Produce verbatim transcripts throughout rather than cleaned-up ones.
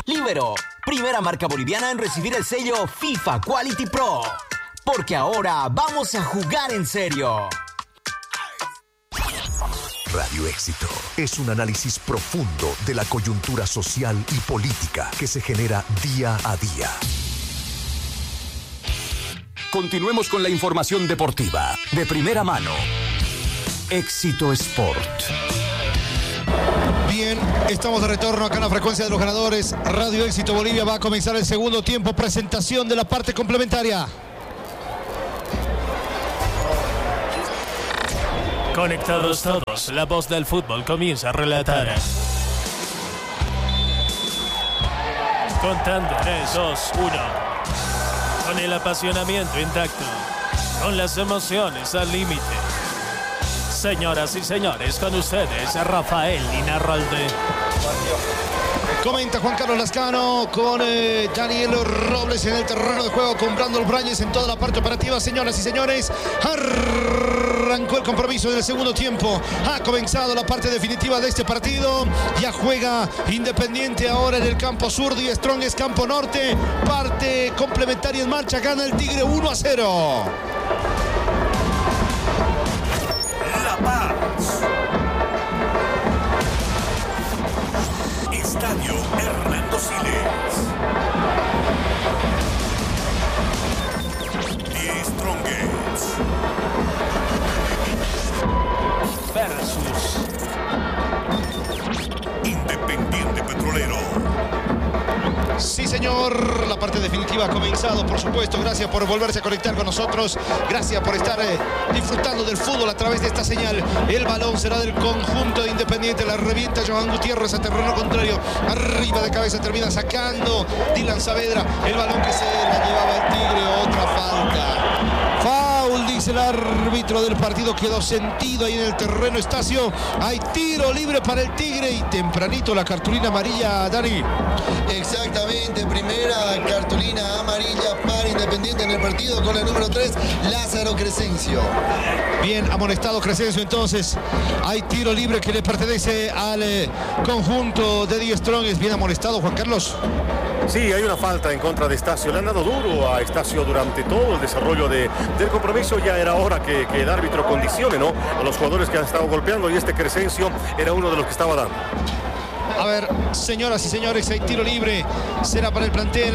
Libero, primera marca boliviana en recibir el sello FIFA Quality Pro. Porque ahora vamos a jugar en serio. Radio Éxito es un análisis profundo de la coyuntura social y política que se genera día a día. Continuemos con la información deportiva de primera mano. Éxito Sport. Bien, estamos de retorno acá en la frecuencia de los ganadores. Radio Éxito Bolivia. Va a comenzar el segundo tiempo. Presentación de la parte complementaria. Conectados todos, la voz del fútbol comienza a relatar. Contando tres, dos, uno. Con el apasionamiento intacto, con las emociones al límite. Señoras y señores, con ustedes, Rafael Inarralde. Comenta Juan Carlos Lascano con eh, Daniel Robles en el terreno de juego, con Brandon Brañez en toda la parte operativa. Señoras y señores, arrancó el compromiso del segundo tiempo. Ha comenzado la parte definitiva de este partido. Ya juega Independiente ahora en el campo sur. Die Strong es campo norte. Parte complementaria en marcha. Gana el Tigre uno a cero. La Paz. Estadio Hernando Siles. Die Strongest versus Independiente Petrolero. Sí, señor, la parte definitiva ha comenzado, por supuesto. Gracias por volverse a conectar con nosotros. Gracias por estar eh, disfrutando del fútbol a través de esta señal. El balón será del conjunto de Independiente. La revienta Johan Gutiérrez a terreno contrario. Arriba de cabeza termina sacando Dylan Saavedra. El balón que se la llevaba el Tigre. Otra falta. Foul, dice el árbitro del partido. Quedó sentido ahí en el terreno Estacio. Hay tiro libre para el Tigre. Y tempranito la cartulina amarilla, Dani. Exactamente, primera cartulina amarilla para Independiente en el partido con el número tres, Lázaro Crescencio. Bien, amonestado Crescencio entonces. Hay tiro libre que le pertenece al eh, conjunto de Die Strong. Es bien amonestado, Juan Carlos. Sí, hay una falta en contra de Estacio. Le han dado duro a Estacio durante todo el desarrollo de, del compromiso. Ya era hora que, que el árbitro condicione, ¿no?, a los jugadores que han estado golpeando, y este Crescencio era uno de los que estaba dando. A ver, señoras y señores, hay tiro libre. Será para el plantel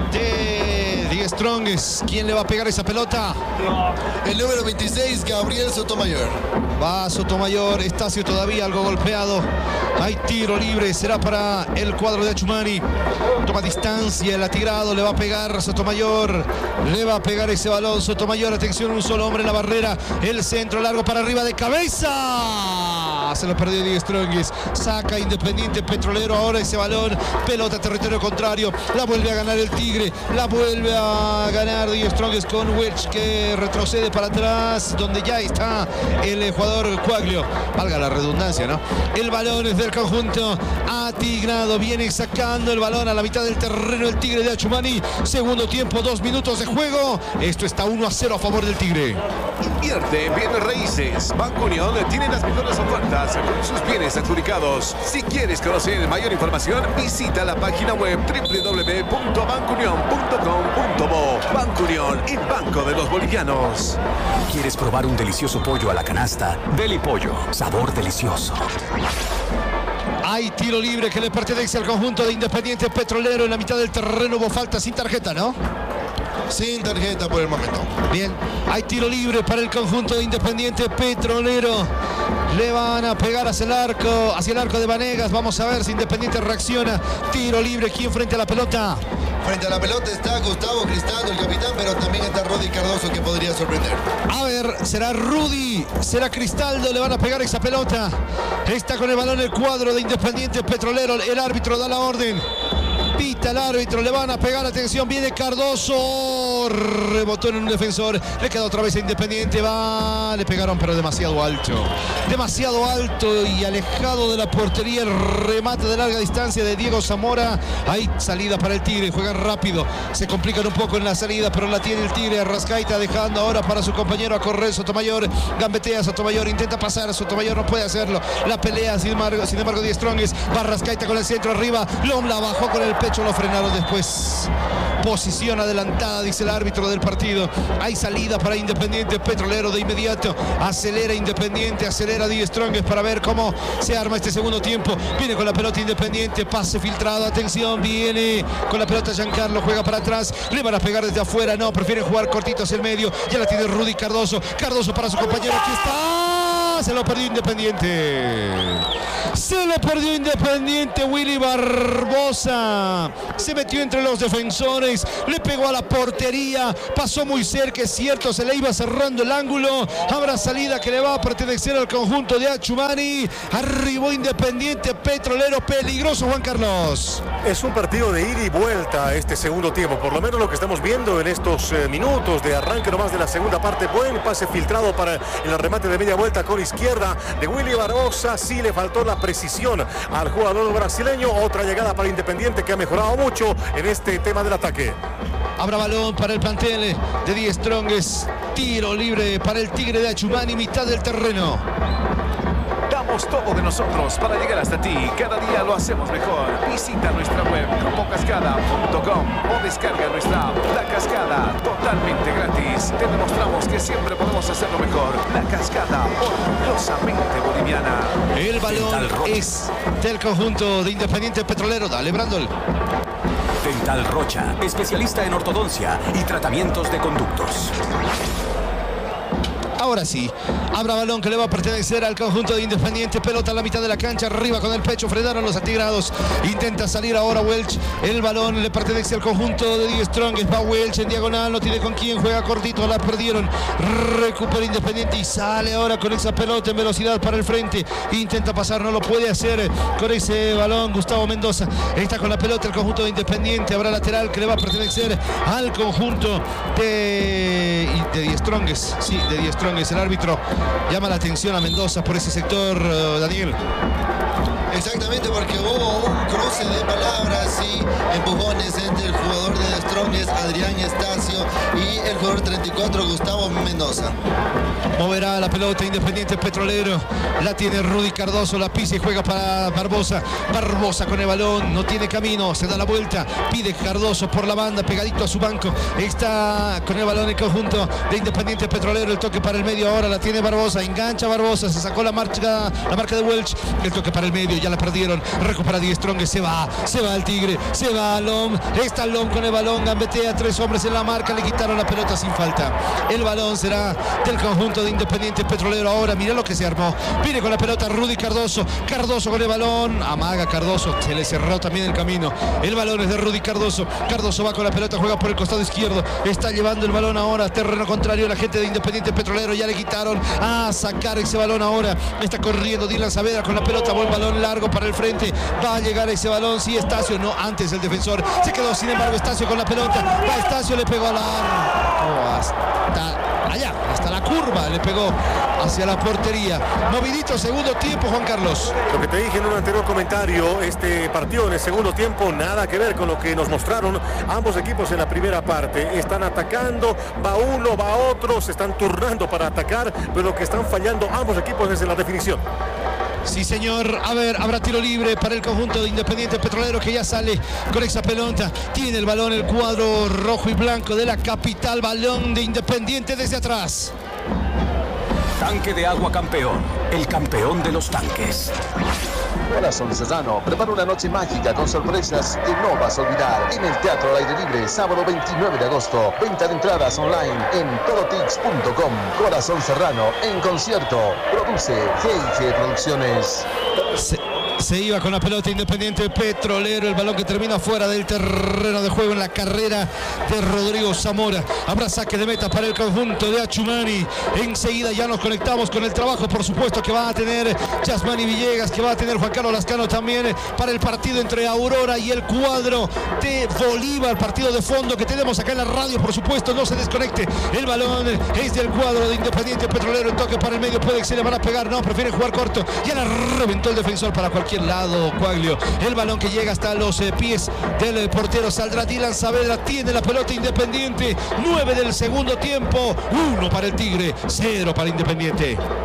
de Die Strongest. ¿Quién le va a pegar esa pelota? El número veintiséis, Gabriel Sotomayor. Va Sotomayor, Estacio todavía algo golpeado. Hay tiro libre, será para el cuadro de Achumani. Toma distancia, el atigrado, le va a pegar Sotomayor. Le va a pegar ese balón Sotomayor. Atención, un solo hombre en la barrera. El centro largo para arriba de cabeza. Se lo perdió Die Strongest. Saca Independiente Petrolero ahora ese balón. Pelota a territorio contrario. La vuelve a ganar el Tigre. La vuelve a ganar Die Strongest con Wedge, que retrocede para atrás, donde ya está el jugador Cuaglio. Valga la redundancia, ¿no? El balón es del conjunto atigrado. Viene sacando el balón a la mitad del terreno el Tigre de Achumani. Segundo tiempo, dos minutos de juego. Esto está uno a cero a favor del Tigre. Invierte en bienes raíces. Banco Unión tiene las mejores ofertas con sus bienes adjudicados. Si quieres conocer mayor información, visita la página web doble u doble u doble u punto banco unión punto com punto bo. Banco Unión, el banco de los bolivianos. ¿Quieres probar un delicioso pollo a la canasta? Deli Pollo, sabor delicioso. Hay tiro libre que le pertenece al conjunto de Independiente Petrolero. En la mitad del terreno hubo falta sin tarjeta, ¿no? Sin tarjeta por el momento. Bien, hay tiro libre para el conjunto de Independiente Petrolero. Le van a pegar hacia el arco, hacia el arco de Vanegas. Vamos a ver si Independiente reacciona. Tiro libre, ¿quién frente a la pelota? Frente a la pelota está Gustavo Cristaldo, el capitán, pero también está Rudy Cardoso, que podría sorprender. A ver, será Rudy, será Cristaldo, le van a pegar esa pelota. Está con el balón el cuadro de Independiente Petrolero. El árbitro da la orden. Pita el árbitro, le van a pegar, atención, viene Cardoso, rebotó en un defensor, le queda otra vez a Independiente, va, le pegaron pero demasiado alto, demasiado alto y alejado de la portería, el remate de larga distancia de Diego Zamora. Hay salida para el Tigre, juegan rápido, se complican un poco en la salida, pero la tiene el Tigre. Arrascaita dejando ahora para su compañero a correr. Sotomayor, gambetea Sotomayor, intenta pasar, Sotomayor no puede hacerlo, la pelea sin embargo, sin embargo Die Strongest, va Arrascaita con el centro arriba, Lom la bajó con el pecho pecho, lo frenaron después. Posición adelantada, dice el árbitro del partido. Hay salida para Independiente Petrolero de inmediato. Acelera Independiente, acelera Die Strongest para ver cómo se arma este segundo tiempo. Viene con la pelota Independiente, pase filtrado, atención, viene con la pelota Giancarlo, juega para atrás, le van a pegar desde afuera, no, prefieren jugar cortito hacia el medio. Ya la tiene Rudy Cardoso, Cardoso para su compañero, aquí está. Se lo perdió Independiente. Se lo perdió Independiente. Willy Barbosa se metió entre los defensores, le pegó a la portería, pasó muy cerca, es cierto, se le iba cerrando el ángulo. Habrá salida que le va a pertenecer al conjunto de Achumani. Arribó Independiente Petrolero, peligroso, Juan Carlos. Es un partido de ida y vuelta este segundo tiempo, por lo menos lo que estamos viendo en estos eh, minutos de arranque nomás de la segunda parte. Buen pase filtrado para el remate de media vuelta con izquierda de Willy Barbosa. Sí le faltó la precisión al jugador brasileño. Otra llegada para Independiente que ha mejorado mucho en este tema del ataque. Habrá balón para el plantel de Die Strongest. Tiro libre para el Tigre de Achumani, mitad del terreno. Damos todo de nosotros para llegar hasta ti. Cada día lo hacemos mejor. Visita nuestra web grupo cascada punto com o descarga nuestra app La Cascada totalmente gratis. Te demostramos que siempre podemos hacerlo mejor. La Cascada, orgullosamente boliviana. El balón es del conjunto de Independiente Petrolero. Dale, Brandol. Dental Rocha, especialista en ortodoncia y tratamientos de conductos. Ahora sí, habrá balón que le va a pertenecer al conjunto de Independiente. Pelota a la mitad de la cancha, arriba con el pecho, frenaron los atigrados. Intenta salir ahora Welch. El balón le pertenece al conjunto de Die Strongest. Va Welch en diagonal, no tiene con quién, juega cortito, la perdieron. Recupera Independiente y sale ahora con esa pelota en velocidad para el frente. Intenta pasar, no lo puede hacer con ese balón. Gustavo Mendoza está con la pelota el conjunto de Independiente. Habrá lateral que le va a pertenecer al conjunto de, de Die Strongest. Sí, de Die Strongest. El árbitro llama la atención a Mendoza por ese sector, uh, Daniel. Exactamente, porque hubo un cruce de palabras y empujones entre el jugador de The Strongest, Adrián Estacio, y el jugador treinta y cuatro, Gustavo Mendoza. Moverá la pelota Independiente Petrolero. La tiene Rudy Cardoso, la pisa y juega para Barbosa. Barbosa con el balón, no tiene camino, se da la vuelta, pide Cardoso por la banda, pegadito a su banco. Está con el balón el conjunto de Independiente Petrolero. El toque para el medio, ahora la tiene Barbosa, engancha Barbosa, se sacó la marca, la marca de Welch. El toque para el medio, ya la perdieron. Recupera Die Strongest, se va, se va el Tigre, se va Lom. Está Lom con el balón, gambetea tres hombres en la marca, le quitaron la pelota sin falta. El balón será del conjunto de Independiente Petrolero. Ahora mira lo que se armó. Viene con la pelota Rudy Cardoso. Cardoso con el balón. Amaga Cardoso. Se le cerró también el camino. El balón es de Rudy Cardoso. Cardoso va con la pelota, juega por el costado izquierdo. Está llevando el balón ahora a terreno contrario. La gente de Independiente Petrolero ya le quitaron a sacar ese balón ahora. Está corriendo Dylan Saavedra con la pelota. Buen balón largo para el frente. Va a llegar ese balón. Sí, Estacio. No, antes el defensor. Se quedó sin embargo Estacio con la pelota. Va Estacio, le pegó a la... Oh, hasta allá, hasta la curva le pegó hacia la portería. Movidito segundo tiempo, Juan Carlos. Lo que te dije en un anterior comentario, este partido en el segundo tiempo nada que ver con lo que nos mostraron ambos equipos en la primera parte. Están atacando, va uno, va otro, se están turnando para atacar, pero lo que están fallando ambos equipos es en la definición. Sí, señor. A ver, habrá tiro libre para el conjunto de Independiente Petrolero, que ya sale con esa pelota. Tiene el balón el cuadro rojo y blanco de la capital. Balón de Independiente desde atrás. Tanque de agua campeón, el campeón de los tanques. Corazón Serrano prepara una noche mágica con sorpresas que no vas a olvidar en el Teatro al Aire Libre, sábado veintinueve de agosto. Venta de entradas online en todotix punto com. Corazón Serrano en concierto. Produce G y G Producciones. Se, se iba con la pelota Independiente Petrolero. El balón que termina fuera del terreno de juego en la carrera de Rodrigo Zamora. Habrá saque de meta para el conjunto de Achumani. Enseguida ya nos conectamos con el trabajo, por supuesto, que va a tener Yasmani Villegas, que va a tener Juan Carlos Lascano también para el partido entre Aurora y el cuadro de Bolívar. Partido de fondo que tenemos acá en la radio, por supuesto. No se desconecte. El balón es del cuadro de Independiente Petrolero. El toque para el medio, puede que se le van a pegar. No, prefiere jugar corto. Ya la reventó el defensor para cualquier lado, Coaglio. El balón que llega hasta los eh, pies del portero. Saldrá Dylan Saavedra. Tiene la pelota Independiente. nueve del segundo tiempo. uno para el Tigre, cero para Independiente.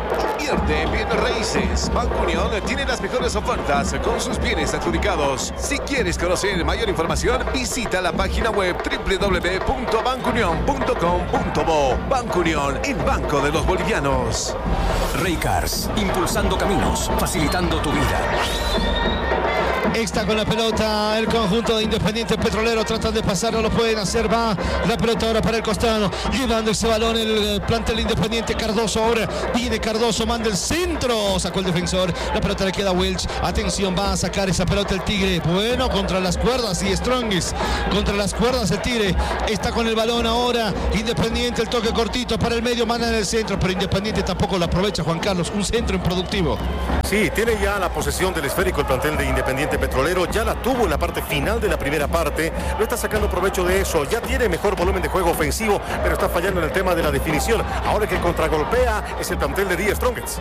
Invierte en bienes raíces. Banco Unión tiene las mejores ofertas con sus bienes adjudicados. Si quieres conocer mayor información, visita la página web doble u doble u doble u punto banco unión punto com punto bo. Banco Unión, el banco de los bolivianos. Raycars, impulsando caminos, facilitando tu vida. Está con la pelota el conjunto de Independiente Petrolero, tratan de pasar, no lo pueden hacer, va la pelota ahora para el costado, llevando ese balón el plantel Independiente. Cardoso ahora, viene Cardoso, manda el centro, sacó el defensor, la pelota le queda a Welch, atención, va a sacar esa pelota el Tigre, bueno, contra las cuerdas y Strongest, contra las cuerdas el Tigre, está con el balón ahora, Independiente, el toque cortito para el medio, manda en el centro, pero Independiente tampoco lo aprovecha, Juan Carlos, un centro improductivo. Sí, tiene ya la posesión del esférico el plantel de Independiente Petrolero, ya la tuvo en la parte final de la primera parte, no está sacando provecho de eso, ya tiene mejor volumen de juego ofensivo, pero está fallando en el tema de la definición. Ahora que contragolpea es el plantel de The Strongest.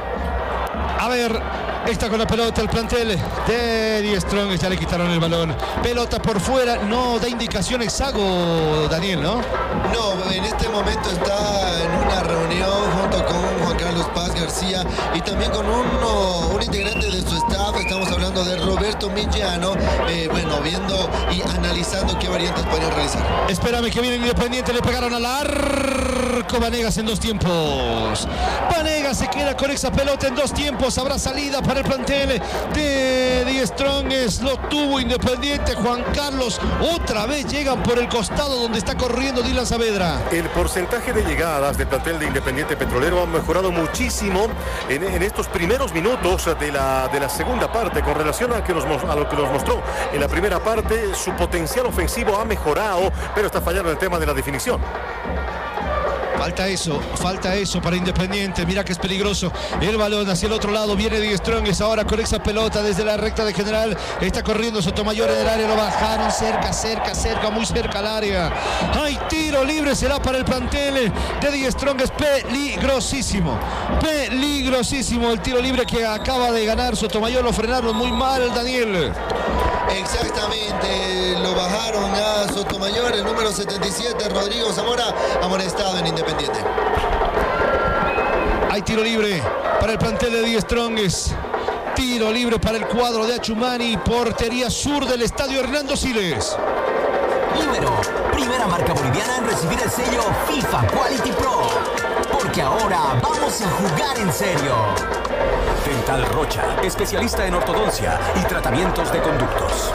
A ver, está con la pelota el plantel de The Strongest, ya le quitaron el balón. Pelota por fuera, no da indicaciones Sago, Daniel, ¿no? No, en este momento está en una reunión junto con Juan Carlos Paz García y también con uno, un integrante de su staff. Estamos hablando de Roberto Millano, eh, bueno, viendo y analizando qué variantes pueden realizar. Espérame que viene Independiente, le pegaron al arco Vanegas en dos tiempos. Vanegas se queda con esa pelota en dos tiempos, habrá salida para el plantel de The Strongest, lo tuvo Independiente. Juan Carlos, otra vez llegan por el costado donde está corriendo Dylan Saavedra. El porcentaje de llegadas del plantel de Independiente Petrolero ha mejorado muchísimo en, en estos primeros minutos de la, de la segunda parte con relación a, que nos, a lo que nos mostró en la primera parte. Su potencial ofensivo ha mejorado, pero está fallando en el tema de la definición. Falta eso, falta eso para Independiente. Mira que es peligroso. El balón hacia el otro lado. Viene The Strongest ahora con esa pelota desde la recta de general. Está corriendo Sotomayor en el área. Lo bajaron cerca, cerca, cerca, muy cerca al área. Hay tiro libre. Será para el plantel de The Strongest. Peligrosísimo. Peligrosísimo el tiro libre que acaba de ganar Sotomayor. Lo frenaron muy mal, Daniel. Exactamente, lo bajaron a Sotomayor, el número setenta y siete, Rodrigo Zamora, amonestado en Independiente. Hay tiro libre para el plantel de The Strongest. Tiro libre para el cuadro de Achumani, portería sur del estadio Hernando Siles. Número, primera marca boliviana en recibir el sello FIFA Quality Pro. Porque ahora vamos a jugar en serio. Dental Rocha, especialista en ortodoncia y tratamientos de conductos.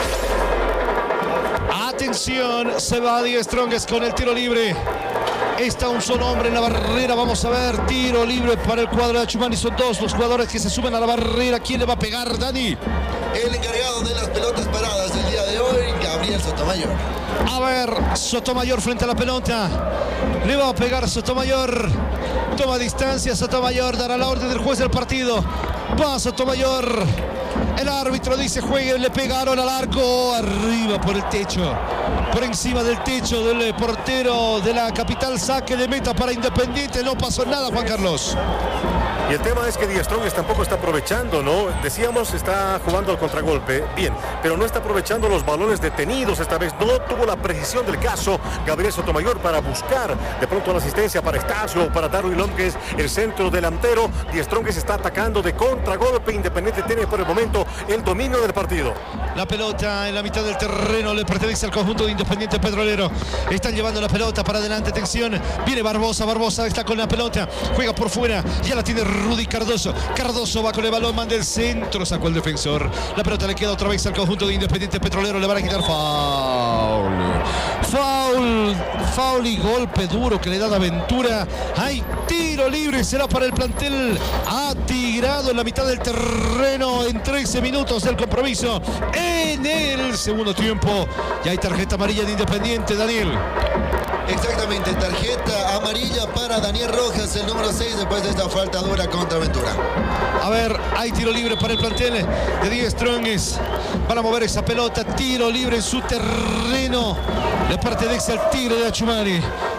Atención, se va The Strongest con el tiro libre. Está un solo hombre en la barrera. Vamos a ver, tiro libre para el cuadro de Achumani. Son dos los jugadores que se suben a la barrera. ¿Quién le va a pegar, Dani? El encargado de las pelotas paradas el día de hoy, Gabriel Sotomayor. A ver, Sotomayor frente a la pelota. Le va a pegar Sotomayor. Toma distancia Sotomayor, dará la orden del juez del partido. Va Sotomayor. El árbitro dice juegue, le pegaron al arco. Arriba por el techo. Por encima del techo del portero de la capital. Saque de meta para Independiente. No pasó nada, Juan Carlos. Y el tema es que The Strongest tampoco está aprovechando, ¿no? Decíamos, está jugando al contragolpe, bien, pero no está aprovechando los balones detenidos esta vez. No tuvo la precisión del caso Gabriel Sotomayor para buscar de pronto la asistencia para Estacio, para Darwin López, el centro delantero. The Strongest está atacando de contragolpe. Independiente tiene por el momento el dominio del partido. La pelota en la mitad del terreno le pertenece al conjunto de Independiente Petrolero. Están llevando la pelota para adelante, atención. Viene Barbosa, Barbosa está con la pelota, juega por fuera, ya la tiene Rudy Cardoso. Cardoso va con el balón, manda el centro, sacó el defensor. La pelota le queda otra vez al conjunto de Independiente Petrolero. Le van a quitar foul. Foul, foul y golpe duro que le da la Aventura. Hay tiro libre, será para el plantel atigrado en la mitad del terreno en trece minutos del compromiso. En el segundo tiempo ya hay tarjeta amarilla de Independiente, Daniel. Exactamente, tarjeta amarilla para Daniel Rojas, el número seis, después de esta falta dura contra Ventura. A ver, hay tiro libre para el plantel de The Strongest. Van a mover esa pelota, tiro libre en su terreno. De parte de Ex al Tigre de Achumani.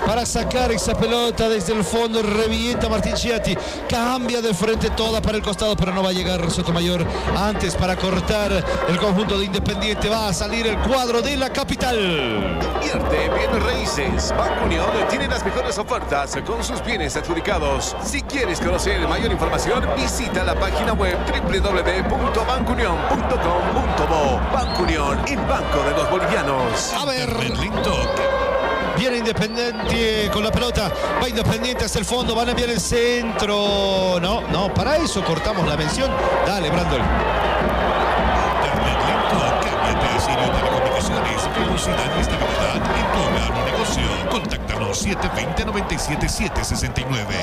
para sacar esa pelota desde el fondo. Revienta Martín Chiatti. Cambia de frente toda para el costado, pero no va a llegar Sotomayor antes para cortar el conjunto de Independiente. Va a salir el cuadro de la capital. Invierte en bienes raíces. Banco Unión tiene las mejores ofertas con sus bienes adjudicados. Si quieres conocer mayor información, visita la página web doble u doble u doble u punto banco unión punto com punto bo. Banco Unión, el banco de los bolivianos. A ver. Viene Independiente con la pelota. Va Independiente hasta el fondo. Van a enviar el centro. No, no, para eso cortamos la mención. Dale, Brandon. Internet lento, cámbiate a Sirio Telecomunicaciones. Velocidad y estabilidad en tu hogar o negocio. Contáctanos siete dos cero, nueve siete siete seis nueve.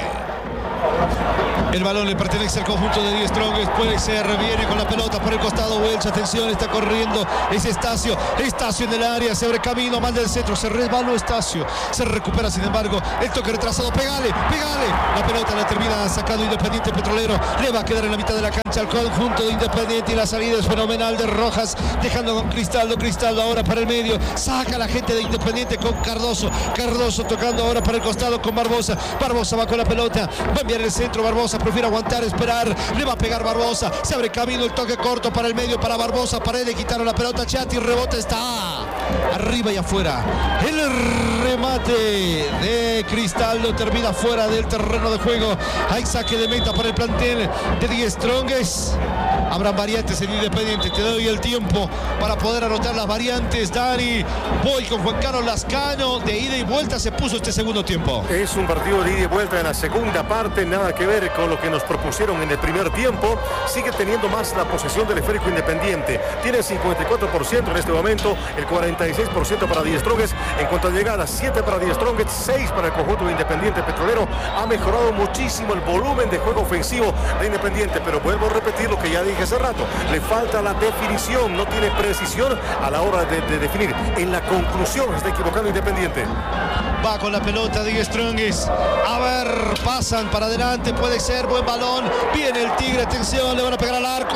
El balón le pertenece al conjunto de Die Strongest. Puede ser, viene con la pelota por el costado. Welch, atención, está corriendo. Es Estacio. Estacio en el área, se abre camino, manda el centro. Se resbaló Estacio. Se recupera, sin embargo, el toque retrasado. Pégale, pégale. La pelota la termina sacando Independiente Petrolero. Le va a quedar en la mitad de la cancha al conjunto de Independiente. Y la salida es fenomenal de Rojas, dejando con Cristaldo. Cristaldo ahora para el medio. Saca la gente de Independiente con Cardoso. Cardoso tocando ahora para el costado con Barbosa. Barbosa va con la pelota. Va a enviar el centro. Barbosa prefiere aguantar, esperar. Le va a pegar Barbosa. Se abre camino, el toque corto para el medio para Barbosa. Pared, le quitaron la pelota. Chiatti, rebote está arriba y afuera. El remate de Cristaldo termina fuera del terreno de juego. Hay saque de meta para el plantel de Die Strongest. Habrán variantes en Independiente. Te doy el tiempo para poder anotar las variantes, Dani. Voy con Juan Carlos Lascano. De ida y vuelta se puso este segundo tiempo. Es un partido de ida y vuelta en la segunda parte. Nada que ver con lo que nos propusieron en el primer tiempo. Sigue teniendo más la posesión del esférico Independiente. Tiene cincuenta y cuatro por ciento en este momento. El cuarenta y seis por ciento para Die Strongest. En cuanto a llegadas, siete para Die Strongest, seis para el conjunto de Independiente Petrolero. Ha mejorado muchísimo el volumen de juego ofensivo de Independiente. Pero vuelvo a repetir lo que ya dije hace rato. Le falta la definición. No tiene precisión a la hora de, de definir. En la conclusión está equivocando Independiente. Va con la pelota Die Strongest. A ver, pasan para adelante. Puede ser buen balón. Viene el Tigre. Atención, le van a pegar al arco.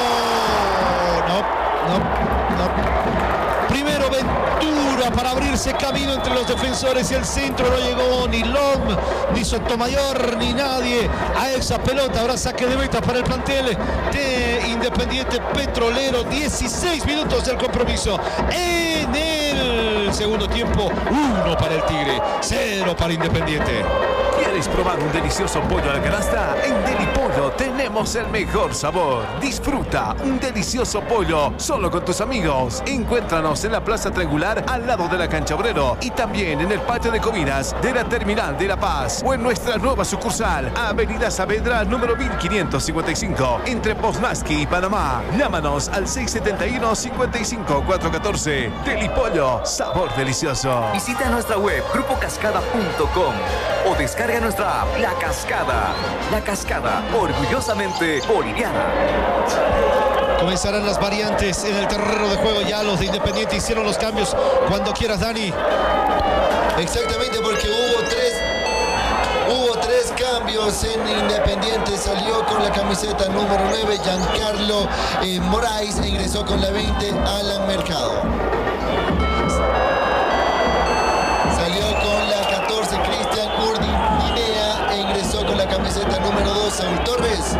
No, no, no. Primero Ventura para abrirse camino entre los defensores y el centro. No llegó ni Lom, ni Sotomayor, ni nadie a esa pelota. Habrá saque de meta para el plantel de Independiente Petrolero. dieciséis minutos del compromiso. En el segundo tiempo, uno para el Tigre, cero para Independiente. ¿Quieres probar un delicioso pollo a la canasta? En Delipollo tenemos el mejor sabor. Disfruta un delicioso pollo solo con tus amigos. Encuéntranos en la Plaza Triangular al lado de la Cancha Obrero y también en el patio de comidas de la Terminal de La Paz o en nuestra nueva sucursal, Avenida Saavedra número mil quinientos cincuenta y cinco, entre Poznański y Panamá. Llámanos al seis siete uno, cinco cinco, cuatro uno cuatro. Delipollo, sabor delicioso. Visita nuestra web grupo cascada punto com o descarga nuestra app La Cascada. La Cascada, orgullosamente boliviana. Comenzarán las variantes en el terreno de juego. Ya los de Independiente hicieron los cambios. Cuando quieras, Dani. Exactamente, porque hubo tres Hubo tres cambios en Independiente. Salió con la camiseta número nueve Giancarlo eh, Moraes e ingresó con la veinte Alan Mercado. Salió con la catorce Cristian Urdinea e ingresó con la camiseta número dos Saúl Torres.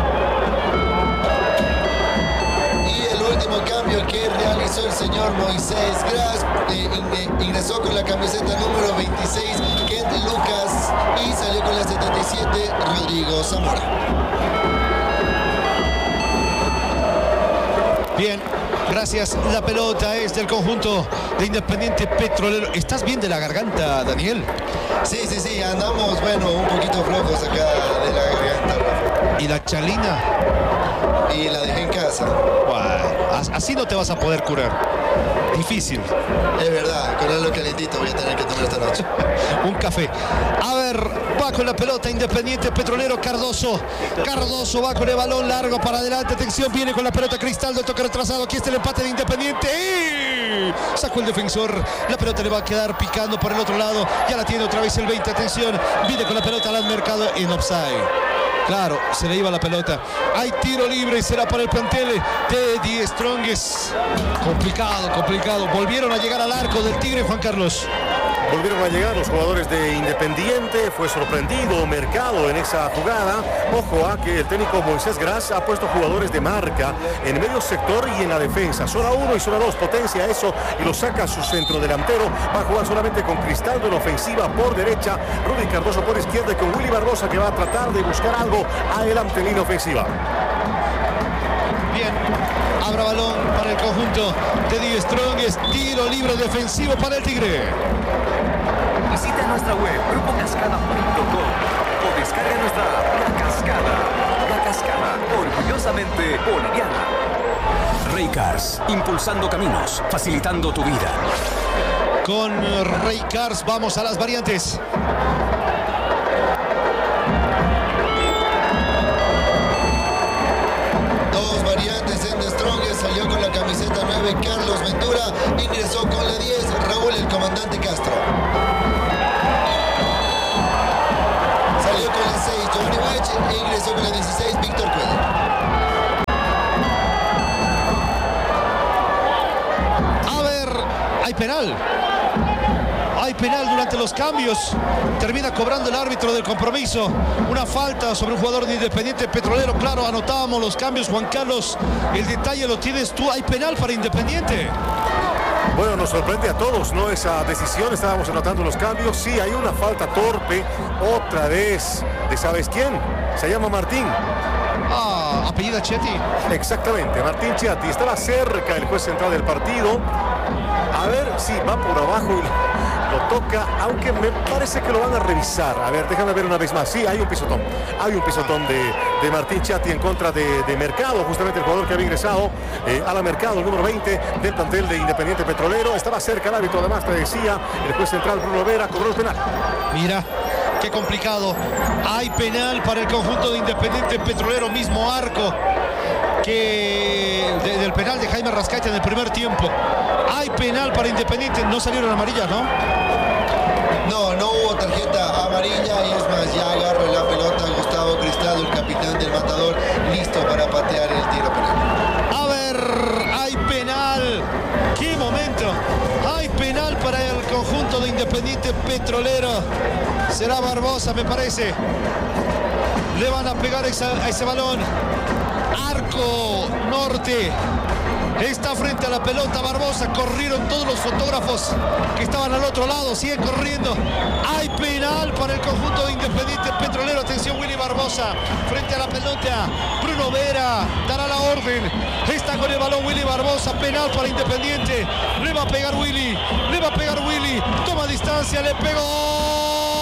Y el último cambio que realizó el señor Moisés Gras eh, ingresó con la camiseta número veintiséis Kent Lucas y salió con la setenta y siete Rodrigo Zamora. Bien, gracias. La pelota es del conjunto de Independiente Petrolero. ¿Estás bien de la garganta, Daniel? Sí, sí, sí, andamos, bueno, un poquito flojos acá de la garganta, Rafa. ¿Y la chalina? Y la dejé en casa. Bueno, así no te vas a poder curar. Difícil. Es verdad, con algo calentito voy a tener que tomar esta noche. Un café. A ver, va con la pelota Independiente Petrolero. Cardoso. Cardoso va con el balón largo para adelante. Atención, viene con la pelota Cristaldo. Toque retrasado. Aquí está el empate de Independiente. ¡Y! Sacó el defensor. La pelota le va a quedar picando por el otro lado. Ya la tiene otra vez el veinte. Atención. Viene con la pelota al mercado en offside. Claro, se le iba la pelota. Hay tiro libre y será para el plantel de Die Strongest. Complicado, complicado. Volvieron a llegar al arco del Tigre, Juan Carlos. Volvieron a llegar los jugadores de Independiente. Fue sorprendido Mercado en esa jugada. Ojo a que el técnico Moisés Gras ha puesto jugadores de marca en medio sector y en la defensa. Zona uno y zona dos, potencia eso y lo saca a su centro delantero. Va a jugar solamente con Cristaldo en ofensiva por derecha, Rudy Cardoso por izquierda y con Willy Barbosa, que va a tratar de buscar algo adelante en línea ofensiva. Bien, abra balón para el conjunto de Die Strong. Es tiro libre defensivo para el Tigre. Visita nuestra web grupo cascada punto com o descarga nuestra app La Cascada. La Cascada, orgullosamente boliviana. Raycars, impulsando caminos, facilitando tu vida. Con Raycars vamos a las variantes. Dos variantes en The Strongest. Salió con la camiseta nueve Carlos Ventura. Ingresó con la diez Raúl el comandante Castro. Salió con la seis Giovanni Wedge e ingresó con la dieciséis Víctor Cuellar. A ver, hay penal. Hay penal durante los cambios. Termina cobrando el árbitro del compromiso. Una falta sobre un jugador de Independiente Petrolero. Claro, anotábamos los cambios, Juan Carlos. El detalle lo tienes tú. Hay penal para Independiente. Bueno, nos sorprende a todos, ¿no? Esa decisión, estábamos anotando los cambios. Sí, hay una falta torpe, otra vez, ¿de sabes quién? Se llama Martín. Ah, apellida Chetti. Exactamente, Martín Chiatti. Estaba cerca el juez central del partido. A ver si va por abajo y lo toca, aunque me parece que lo van a revisar. A ver, déjame ver una vez más. Sí, hay un pisotón. Hay un pisotón de, de Martín Chiatti en contra de, de Mercado, justamente el jugador que había ingresado eh, a la Mercado, el número veinte del plantel de Independiente Petrolero. Estaba cerca el árbitro, además te decía, el juez central Bruno Vera cobró el penal. Mira, qué complicado. Hay penal para el conjunto de Independiente Petrolero, mismo arco que de, del penal de Jaime Rascaita en el primer tiempo. Hay penal para Independiente, no salieron amarillas, ¿no? No, no hubo tarjeta amarilla y es más, ya agarra la pelota Gustavo Cristaldo, el capitán del Matador, listo para patear el tiro penal. A ver, hay penal. ¡Qué momento! Hay penal para el conjunto de Independiente Petrolero. Será Barbosa, me parece. Le van a pegar esa, a ese balón. Arco norte. Está frente a la pelota Barbosa. Corrieron todos los fotógrafos que estaban al otro lado. Siguen corriendo. Hay penal para el conjunto de Independiente Petrolero. Atención, Willy Barbosa frente a la pelota. Bruno Vera dará la orden. Está con el balón Willy Barbosa. Penal para Independiente. Le va a pegar Willy. Le va a pegar Willy. Toma distancia. Le pegó.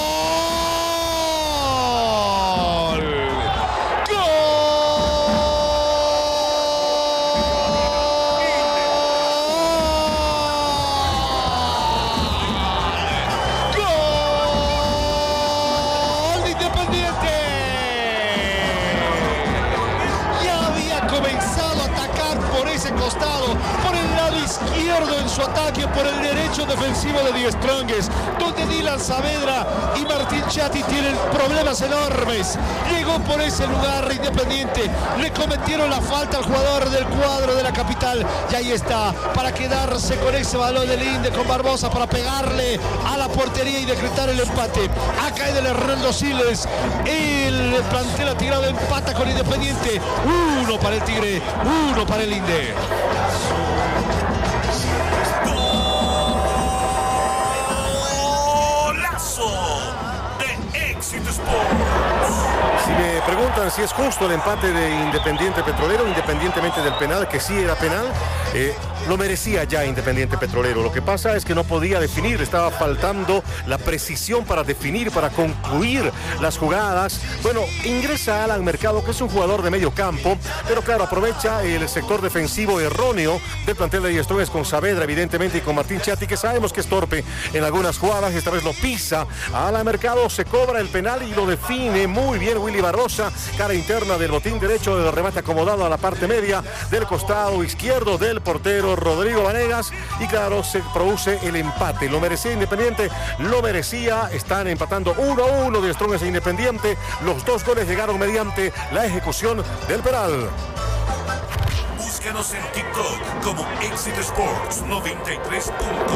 Por el lado izquierdo en su ataque, por el derecho defensivo de Die Strongest, donde Dylan Saavedra y Martín Chiatti tienen problemas enormes. Llegó por ese lugar Independiente, le cometieron la falta al jugador del cuadro de la capital y ahí está, para quedarse con ese balón del Inde con Barbosa, para pegarle a la portería y decretar el empate. Acá en el Hernando Siles, el plantel atigrado empata con Independiente. Uno para el Tigre, uno para el Inde. De Éxito Sports. Si me preguntan si es justo el empate de Independiente Petrolero, independientemente del penal, que sí era penal, eh, lo merecía ya Independiente Petrolero. Lo que pasa es que no podía definir, estaba faltando la precisión para definir, para concluir las jugadas. Bueno, ingresa Alan Mercado, que es un jugador de medio campo, pero claro, aprovecha el sector defensivo erróneo del plantel de Die Strongest con Saavedra, evidentemente, y con Martín Chiatti, que sabemos que es torpe en algunas jugadas. Esta vez lo pisa a Alan Mercado, se cobra el penal y lo define muy bien Willy Barbosa, cara interna del botín derecho, del remate acomodado a la parte media del costado izquierdo del portero Rodrigo Vanegas, y claro, se produce el empate. Lo merecía Independiente, lo merecía. Están empatando uno a uno de Strongest e Independiente. Los dos goles llegaron mediante la ejecución del penal. Búscanos en TikTok como Éxito Sports noventa y tres punto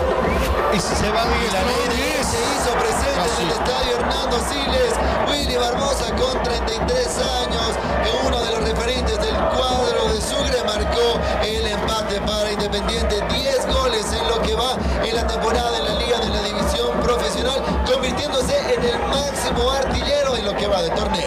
uno. Y se va de la ley. Se hizo presente Casi. en el estadio Hernando Siles. Willy Barbosa con treinta y tres años, uno de los referentes del cuadro de Sucre, marcó el empate para Independiente. diez goles en lo que va en la temporada en la Liga de la División Profesional, convirtiéndose en el máximo artillero en lo que va de torneo.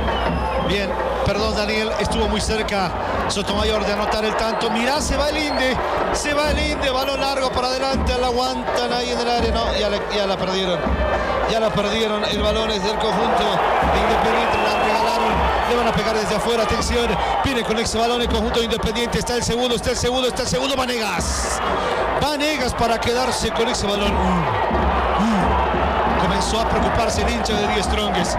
Bien, perdón Daniel, estuvo muy cerca Sotomayor de anotar el tanto. Mirá, se va el Inde, se va el Inde, balón largo para adelante, la aguantan ahí en el área, no, ya, le, ya la perdieron, ya la perdieron, el balón es del conjunto de Independiente, la regalaron, le van a pegar desde afuera, atención, viene con ese balón el conjunto de Independiente, está el segundo, está el segundo, está el segundo, Vanegas, Vanegas para quedarse con ese balón. Uh, uh. Comenzó a preocuparse el hincha de Die Strongest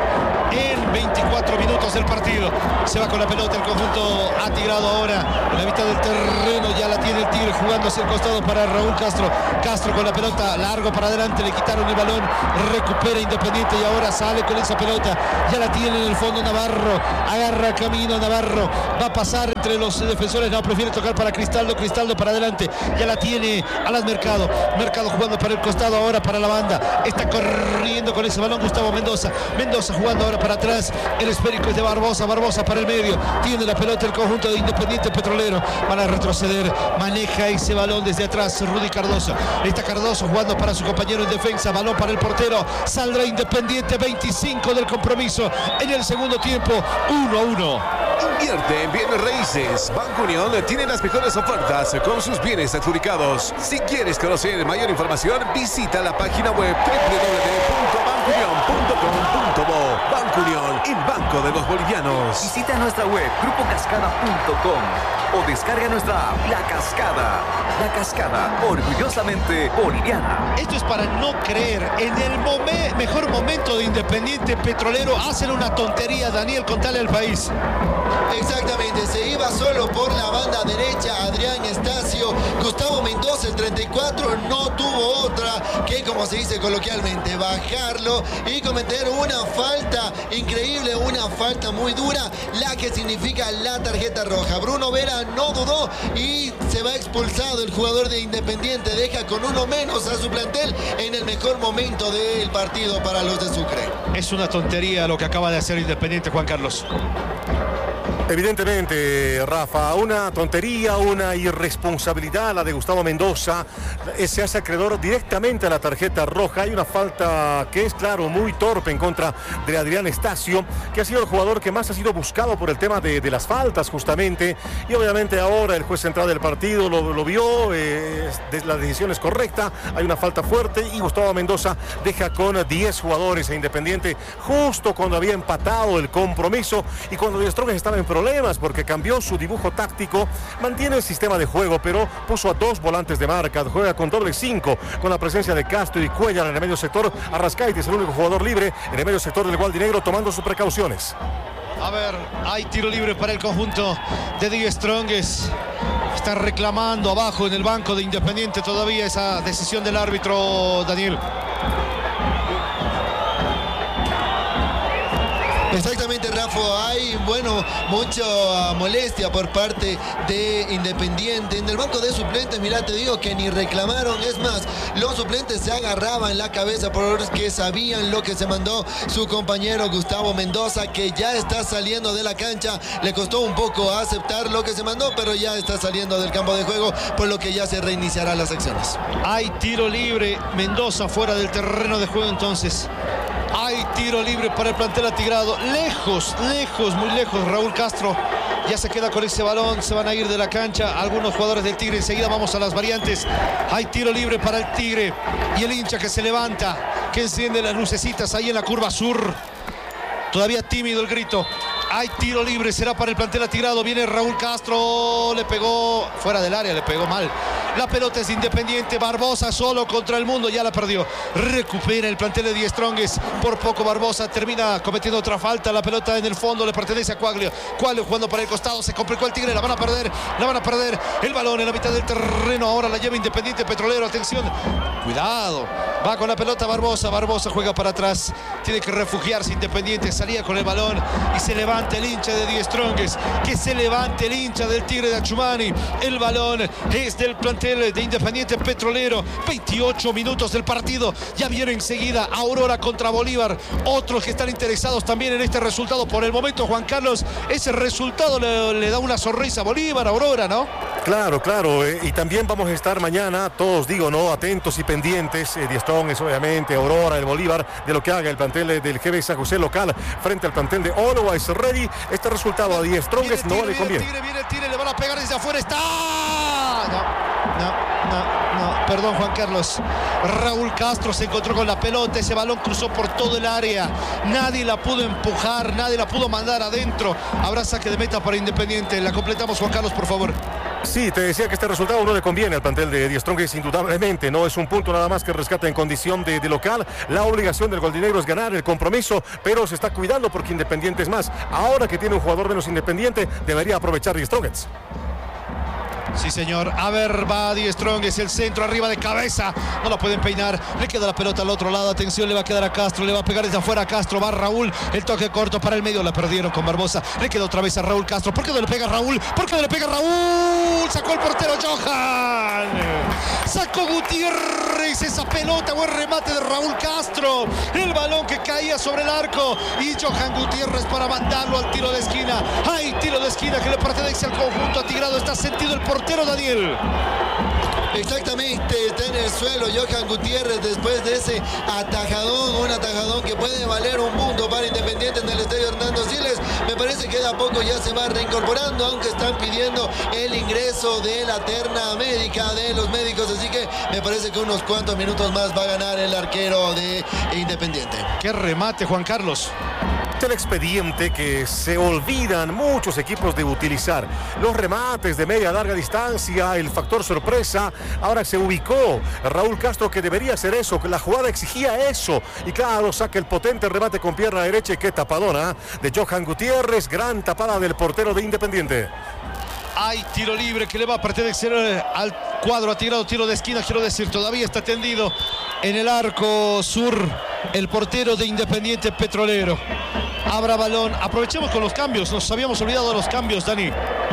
en veinticuatro minutos del partido. Se va con la pelota el conjunto atigrado ahora en la mitad del terreno. Ya la tiene el Tigre jugando hacia el costado para Raúl Castro. Castro con la pelota largo para adelante. Le quitaron el balón. Recupera Independiente y ahora sale con esa pelota. Ya la tiene en el fondo Navarro. Agarra camino Navarro. Va a pasar entre los defensores. No, prefiere tocar para Cristaldo. Cristaldo para adelante. Ya la tiene Alas Mercado. Mercado jugando para el costado ahora para la banda. Está corriendo con ese balón Gustavo Mendoza. Mendoza jugando ahora para atrás. El esférico es de Barbosa. Barbosa para el medio. Tiene la pelota el conjunto de Independiente Petrolero. Van a retroceder. Maneja ese balón desde atrás Rudy Cardoso. Está Cardoso jugando para su compañero en defensa. Balón para el portero. Saldrá Independiente. veinticinco del compromiso. En el segundo tiempo. uno a uno. Invierte en bienes raíces. Banco Unión tiene las mejores ofertas con sus bienes adjudicados. Si quieres conocer mayor información, visita la página web doble u doble u doble u punto banco unión punto com punto bo. Banco Unión, el banco de los bolivianos. Visita nuestra web grupo cascada punto com o descarga nuestra app La Cascada. La Cascada, orgullosamente boliviana. Esto es para no creer. En el momen- mejor momento de Independiente Petrolero hacen una tontería, Daniel, contale al país. Exactamente, se iba solo por la banda derecha Adrián Estacio. Gustavo Mendoza, el treinta y cuatro, no tuvo otra que, como se dice coloquialmente, bajarlo y cometer una falta increíble, una falta muy dura, la que significa la tarjeta roja. Bruno Vera no dudó y se va expulsado el jugador de Independiente. Deja con uno menos a su plantel en el mejor momento del partido para los de Sucre. Es una tontería lo que acaba de hacer Independiente, Juan Carlos. Evidentemente, Rafa, una tontería, una irresponsabilidad la de Gustavo Mendoza. Se hace acreedor directamente a la tarjeta roja. Hay una falta que es, claro, muy torpe en contra de Adrián Estacio, que ha sido el jugador que más ha sido buscado por el tema de, de las faltas, justamente. Y obviamente ahora el juez central del partido lo, lo vio, eh, la decisión es correcta. Hay una falta fuerte y Gustavo Mendoza deja con diez jugadores a Independiente justo cuando había empatado el compromiso y cuando Die Strongest estaba en problemas porque cambió su dibujo táctico, mantiene el sistema de juego, pero puso a dos volantes de marca, juega con doble cinco, con la presencia de Castro y Cuellar en el medio sector. Arrascaite es el único jugador libre en el medio sector del Gualdinegro, tomando sus precauciones. A ver, hay tiro libre para el conjunto de Die Strongest. Está reclamando abajo en el banco de Independiente todavía esa decisión del árbitro, Daniel. Exactamente, Rafa, hay, bueno, mucha molestia por parte de Independiente. En el banco de suplentes, mira, te digo que ni reclamaron, es más, los suplentes se agarraban la cabeza porque sabían lo que se mandó su compañero Gustavo Mendoza, que ya está saliendo de la cancha. Le costó un poco aceptar lo que se mandó, pero ya está saliendo del campo de juego, por lo que ya se reiniciarán las acciones. Hay tiro libre, Mendoza fuera del terreno de juego entonces. Hay tiro libre para el plantel atigrado. Lejos, lejos, muy lejos. Raúl Castro ya se queda con ese balón. Se van a ir de la cancha algunos jugadores del Tigre. Enseguida vamos a las variantes. Hay tiro libre para el Tigre. Y el hincha que se levanta, que enciende las lucecitas ahí en la curva sur. Todavía tímido el grito. Hay tiro libre, será para el plantel atigrado. Viene Raúl Castro, le pegó fuera del área, le pegó mal. La pelota es Independiente. Barbosa solo contra el mundo. Ya la perdió. Recupera el plantel de Die Strongest. Por poco Barbosa termina cometiendo otra falta. La pelota en el fondo le pertenece a Quaglio. Quaglio jugando para el costado. Se complicó el Tigre. La van a perder. La van a perder. El balón en la mitad del terreno. Ahora la lleva Independiente Petrolero. Atención. Cuidado. Va con la pelota Barbosa. Barbosa juega para atrás. Tiene que refugiarse Independiente. Salía con el balón. Y se levanta el hincha de Die Strongest. Que se levante el hincha del Tigre de Achumani. El balón es del plantel de Independiente Petrolero. veintiocho minutos del partido. Ya viene enseguida Aurora contra Bolívar. Otros que están interesados también en este resultado. Por el momento, Juan Carlos, ese resultado le, le da una sonrisa a Bolívar, Aurora, ¿no? Claro, claro. Eh, y también vamos a estar mañana, todos digo, ¿no? Atentos y pendientes. Eh, Die Strongest, obviamente, Aurora, el Bolívar, de lo que haga el plantel del G B San José local frente al plantel de Always Ready. Este resultado a Die Strongest no le conviene. Viene el Tigre, viene el Tigre, le van a pegar desde afuera. Está. No, no, no, no. Perdón, Juan Carlos. Raúl Castro se encontró con la pelota. Ese balón cruzó por todo el área. Nadie la pudo empujar, nadie la pudo mandar adentro. Habrá saque de meta para Independiente. La completamos, Juan Carlos, por favor. Sí, te decía que este resultado no le conviene al plantel de Die Strongest, indudablemente. No es un punto nada más que rescata en condición de, de local. La obligación del Goldinegro es ganar el compromiso, pero se está cuidando porque Independiente es más. Ahora que tiene un jugador menos Independiente, debería aprovechar Die Strongest. Sí, señor. A ver, va Die Strongest, el centro arriba de cabeza. No lo pueden peinar. Le queda la pelota al otro lado. Atención, le va a quedar a Castro. Le va a pegar desde afuera a Castro. Va Raúl. El toque corto para el medio. La perdieron con Barbosa. Le queda otra vez a Raúl Castro. ¿Por qué no le pega Raúl? ¿Por qué no le pega Raúl? Sacó el portero Johan. Sacó Gutiérrez esa pelota. Buen remate de Raúl Castro. El balón que caía sobre el arco. Y Johan Gutiérrez para mandarlo al tiro de esquina. Hay tiro de esquina que le pertenece al conjunto atigrado. Está sentido el portero. Daniel. Exactamente, está en el suelo Johan Gutiérrez después de ese atajadón, un atajadón que puede valer un punto para Independiente en el estadio Hernando Siles. Me parece que de a poco ya se va reincorporando, aunque están pidiendo el ingreso de la terna médica de los médicos, así que me parece que unos cuantos minutos más va a ganar el arquero de Independiente. Qué remate, Juan Carlos. El expediente que se olvidan muchos equipos de utilizar. Los remates de media larga distancia, el factor sorpresa. Ahora se ubicó Raúl Castro, que debería hacer eso, que la jugada exigía eso. Y claro, saca el potente remate con pierna derecha. Y qué tapadona de Johan Gutiérrez. Gran tapada del portero de Independiente. Hay tiro libre que le va a pertenecer al cuadro atigrado, tiro de esquina, quiero decir, todavía está tendido en el arco sur el portero de Independiente Petrolero. Habrá balón, aprovechemos con los cambios, nos habíamos olvidado de los cambios, Dani.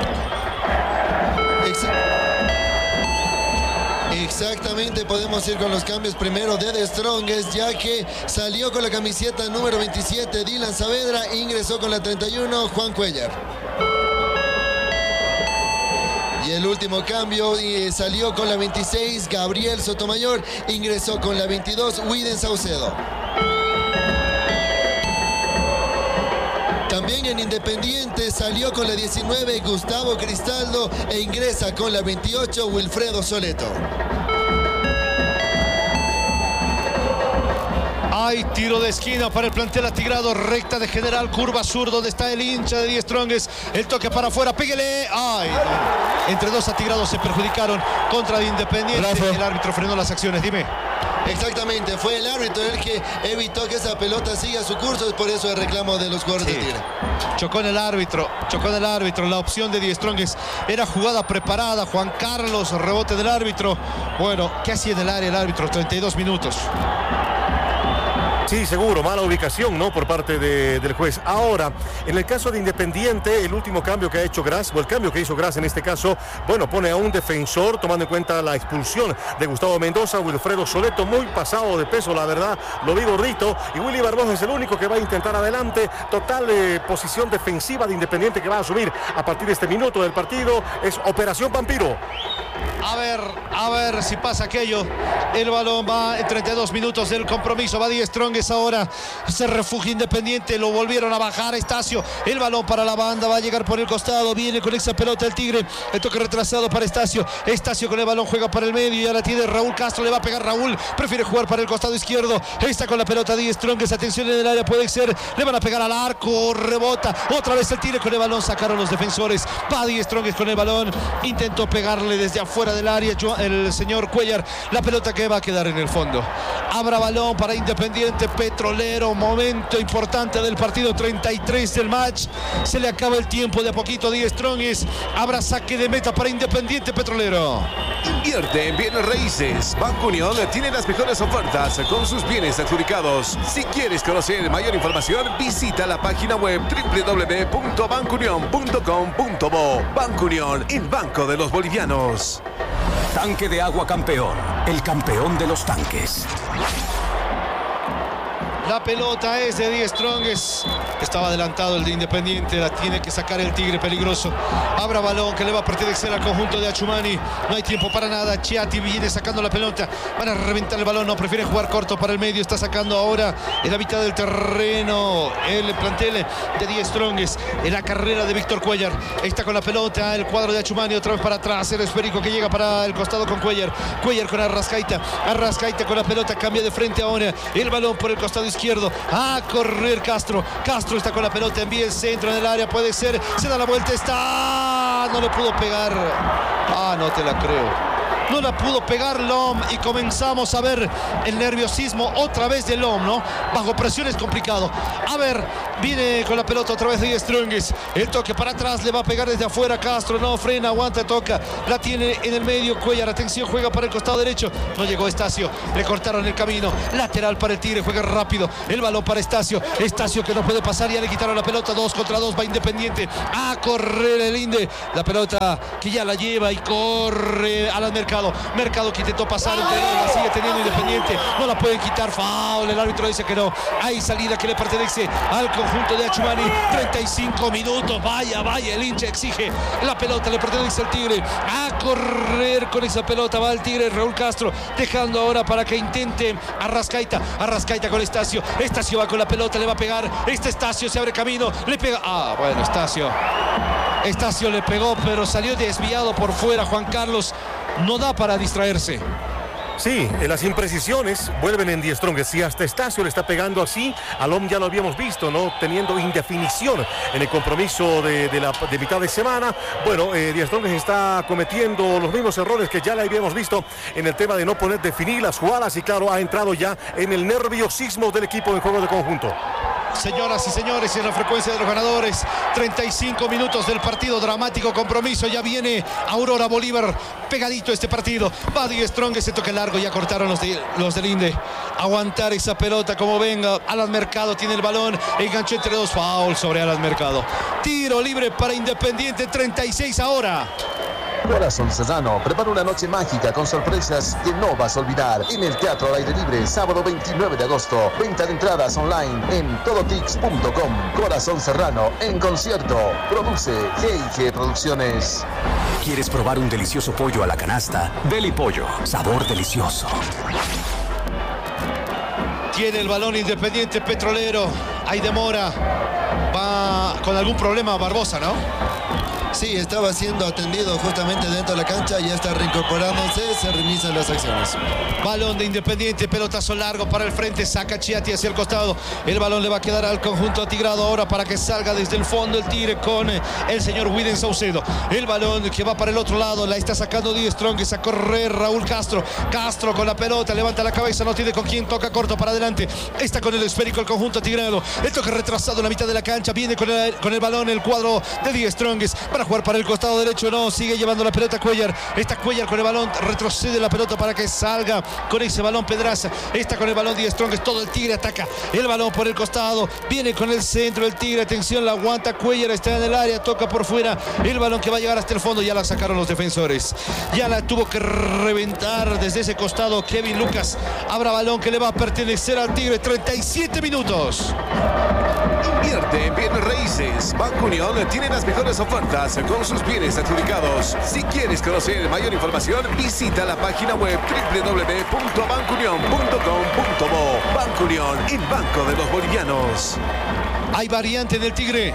Exactamente, podemos ir con los cambios primero de The Strongest, ya que salió con la camiseta número veintisiete Dylan Saavedra, ingresó con la treinta y uno Juan Cuellar. Y el último cambio eh, salió con la veintiséis Gabriel Sotomayor, ingresó con la veintidós Widen Saucedo. También en Independiente salió con la diecinueve Gustavo Cristaldo e ingresa con la veintiocho Wilfredo Soleto. Hay tiro de esquina para el plantel atigrado, recta de general, curva sur, donde está el hincha de Die Strongest. El toque para afuera, píguele. Ay, no. Entre dos atigrados se perjudicaron contra Independiente. Gracias. El árbitro frenó las acciones, dime. Exactamente, fue el árbitro el que evitó que esa pelota siga su curso, es por eso el reclamo de los jugadores sí. de Tigre. Chocó en el árbitro, chocó en el árbitro, la opción de Die Strongest era jugada preparada, Juan Carlos, rebote del árbitro. Bueno, ¿qué hacía en el área el árbitro? treinta y dos minutos. Sí, seguro, mala ubicación, ¿no? Por parte de, del juez. Ahora, en el caso de Independiente, el último cambio que ha hecho Gras, o el cambio que hizo Gras en este caso, bueno, pone a un defensor, tomando en cuenta la expulsión de Gustavo Mendoza, Wilfredo Soleto, muy pasado de peso, la verdad, lo vi gordito, y Willy Barbosa es el único que va a intentar adelante, total eh, posición defensiva de Independiente que va a asumir a partir de este minuto del partido, es Operación Vampiro. A ver, a ver si pasa aquello. El balón va en treinta y dos minutos del compromiso. Va Die Strongest ahora. Se refugia Independiente. Lo volvieron a bajar. Estacio. El balón para la banda. Va a llegar por el costado. Viene con esa pelota el Tigre. El toque retrasado para Estacio. Estacio con el balón juega para el medio. Ya la tiene Raúl Castro. Le va a pegar Raúl. Prefiere jugar para el costado izquierdo. Está con la pelota Die Strongest. Atención en el área. Puede ser. Le van a pegar al arco. Rebota. Otra vez el Tigre con el balón. Sacaron los defensores. Va Die Strongest con el balón. Intentó pegarle desde afuera fuera del área el señor Cuellar. La pelota que va a quedar en el fondo. Habrá balón para Independiente Petrolero. Momento importante del partido, treinta y tres del match. Se le acaba el tiempo de a poquito. Die Strongest. Habrá saque de meta para Independiente Petrolero. Invierte en bienes raíces. Banco Unión tiene las mejores ofertas con sus bienes adjudicados. Si quieres conocer mayor información, visita la página web doble u doble u doble u punto banco unión punto com punto bo. Banco Unión, el banco de los bolivianos. Tanque de agua campeón, el campeón de los tanques. La pelota es de Die Strongest. Estaba adelantado el de Independiente. La tiene que sacar el Tigre, peligroso. Habrá balón que le va a pertenecer al conjunto de Achumani. No hay tiempo para nada. Chiati viene sacando la pelota. Van a reventar el balón. No, prefiere jugar corto para el medio. Está sacando ahora en la mitad del terreno el plantel de Die Strongest. En la carrera de Víctor Cuellar. Está con la pelota el cuadro de Achumani. Otra vez para atrás. El esférico que llega para el costado con Cuellar. Cuellar con Arrascaita. Arrascaita con la pelota. Cambia de frente ahora. El balón por el costado izquierdo. Izquierdo, a correr Castro. Castro está con la pelota, envía el centro en el área, puede ser, se da la vuelta, está, no le pudo pegar. Ah, no te la creo. No la pudo pegar Lom y comenzamos a ver el nerviosismo otra vez de Lom, ¿no? Bajo presión es complicado. A ver, viene con la pelota otra vez de Strongest. El toque para atrás, le va a pegar desde afuera Castro, no frena, aguanta, toca. La tiene en el medio Cuellar, atención, juega para el costado derecho. No llegó Estacio, le cortaron el camino. Lateral para el Tigre, juega rápido. El balón para Estacio. Estacio que no puede pasar, ya le quitaron la pelota. Dos contra dos, va Independiente. A correr el Inde. La pelota que ya la lleva y corre a las Mercado. Mercado que intentó pasar entre ellos, la sigue teniendo Independiente, no la pueden quitar, foul, el árbitro dice que no, hay salida que le pertenece al conjunto de Achumani. Treinta y cinco minutos, vaya, vaya, el hincha exige, la pelota le pertenece al Tigre, a correr con esa pelota va el Tigre, Raúl Castro, dejando ahora para que intente Arrascaita, Arrascaita con Estacio, Estacio va con la pelota, le va a pegar, este Estacio se abre camino, le pega, ah, bueno, Estacio, Estacio le pegó, pero salió desviado por fuera, Juan Carlos. No da para distraerse. Sí, las imprecisiones vuelven en Die Strongest. Si hasta Estacio le está pegando así, a Lom ya lo habíamos visto, ¿no? Teniendo indefinición en el compromiso de, de, la, de mitad de semana. Bueno, eh, Die Strongest está cometiendo los mismos errores que ya le habíamos visto en el tema de no poder definir las jugadas y claro, ha entrado ya en el nerviosismo del equipo en juego de conjunto. Señoras y señores, en la frecuencia de los ganadores, treinta y cinco minutos del partido, dramático compromiso, ya viene Aurora Bolívar, pegadito este partido, va Die Strongest, se toca largo, ya cortaron los, de, los del Inde, aguantar esa pelota como venga, Alan Mercado tiene el balón, enganchó entre dos, foul sobre Alan Mercado, tiro libre para Independiente, treinta y seis ahora. Corazón Serrano prepara una noche mágica con sorpresas que no vas a olvidar en el Teatro al Aire Libre, sábado veintinueve de agosto. Venta de entradas online en todotix punto com. Corazón Serrano en concierto. Produce G y G Producciones. ¿Quieres probar un delicioso pollo a la canasta? Deli Pollo, sabor delicioso. Tiene el balón Independiente Petrolero. Hay demora. Va con algún problema Barbosa, ¿no? Sí, estaba siendo atendido justamente dentro de la cancha, ya está reincorporándose, se reinician las acciones. Balón de Independiente, pelotazo largo para el frente, saca Chiati hacia el costado. El balón le va a quedar al conjunto atigrado ahora para que salga desde el fondo el Tigre con el señor Widen Saucedo. El balón que va para el otro lado, la está sacando Die Strongest a correr Raúl Castro. Castro con la pelota, levanta la cabeza, no tiene con quién, toca corto para adelante. Está con el esférico el conjunto atigrado. El toque retrasado en la mitad de la cancha, viene con el, con el balón el cuadro de Die Strongest. Para jugar para el costado derecho, no, sigue llevando la pelota Cuellar, está Cuellar con el balón, retrocede la pelota para que salga con ese balón Pedraza, está con el balón Die Strongest, todo el Tigre ataca, el balón por el costado, viene con el centro el Tigre, atención, la aguanta Cuellar, está en el área, toca por fuera, el balón que va a llegar hasta el fondo, ya la sacaron los defensores, ya la tuvo que reventar desde ese costado Kevin Lucas, habrá balón que le va a pertenecer al Tigre, treinta y siete minutos. Invierte en bienes raíces. Banco Unión tiene las mejores ofertas con sus bienes adjudicados. Si quieres conocer mayor información, visita la página web doble u doble u doble u punto banco unión punto com punto bo. Banco Unión, el banco de los bolivianos. Hay variante del Tigre.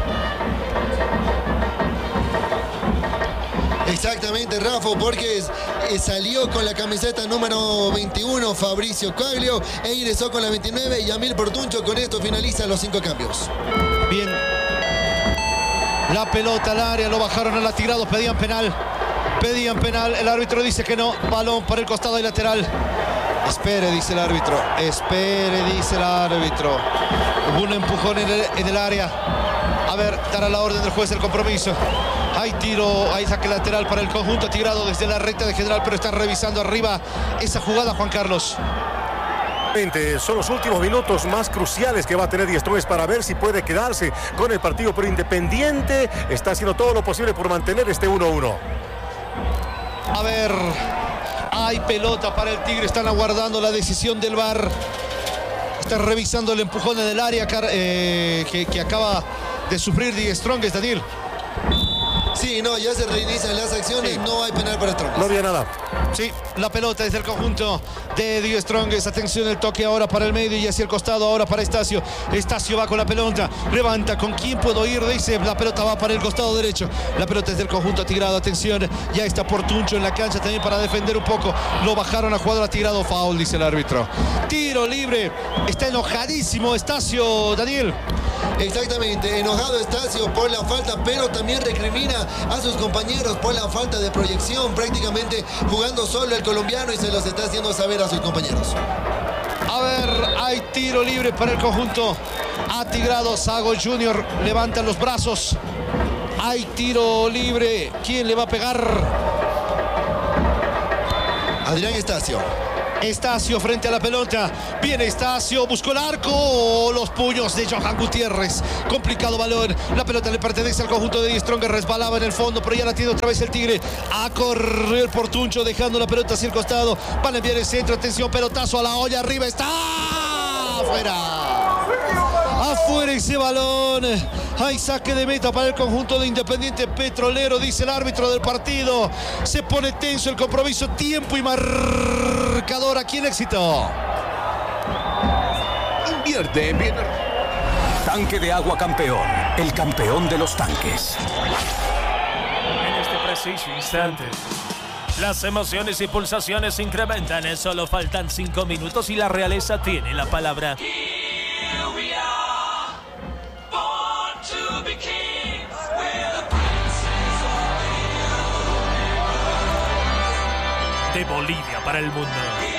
Exactamente, Rafa, porque eh, salió con la camiseta número veintiuno Fabricio Caglio e ingresó con la veintinueve Yamil Portuncho. Con esto finaliza los cinco cambios. Bien. La pelota al área, lo bajaron al atigrado, pedían penal. Pedían penal, el árbitro dice que no. Balón para el costado y lateral. Espere, dice el árbitro. Espere, dice el árbitro. Hubo un empujón en el, en el área. A ver, dará la orden del juez el compromiso. Hay tiro, hay saque lateral para el conjunto atigrado desde la recta de general, pero están revisando arriba esa jugada, Juan Carlos. Son los últimos minutos más cruciales que va a tener Die Strongest para ver si puede quedarse con el partido, pero Independiente está haciendo todo lo posible por mantener este uno uno. A ver, hay pelota para el Tigre, están aguardando la decisión del V A R. Están revisando el empujón en el área eh, que, que acaba de sufrir Die Strongest, Daniel. Sí, no, ya se reinician las acciones, sí. No hay penal para Strongest. No había nada. Sí, la pelota desde el conjunto de Die Strongest. Atención, el toque ahora para el medio y hacia el costado ahora para Estacio. Estacio va con la pelota, levanta, ¿con quién puedo ir? Dice, la pelota va para el costado derecho. La pelota es del conjunto atigrado, atención, ya está Portuncho en la cancha también para defender un poco. Lo bajaron a jugador atigrado, foul, dice el árbitro. Tiro libre, está enojadísimo Estacio, Daniel. Exactamente, enojado Estacio por la falta, pero también recrimina a sus compañeros por la falta de proyección, prácticamente jugando solo el colombiano y se los está haciendo saber a sus compañeros. A ver, hay tiro libre para el conjunto atigrado. Sago Junior levanta los brazos. Hay tiro libre. ¿Quién le va a pegar? Adrián Estacio. Estacio frente a la pelota. Viene Estacio, buscó el arco. Los puños de Johan Gutiérrez. Complicado balón. La pelota le pertenece al conjunto de Die Strongest. Resbalaba en el fondo, pero ya la tiene otra vez el Tigre. A correr por Tuncho, dejando la pelota hacia el costado. Van a enviar el centro. Atención, pelotazo a la olla. Arriba está. Afuera. Afuera ese balón. Hay saque de meta para el conjunto de Independiente Petrolero, dice el árbitro del partido. Se pone tenso el compromiso, tiempo y marcador aquí en Éxito. Invierte en bien. Tanque de agua campeón, el campeón de los tanques. En este preciso instante, las emociones y pulsaciones se incrementan. Solo faltan cinco minutos y la realeza tiene la palabra. De Bolivia para el mundo.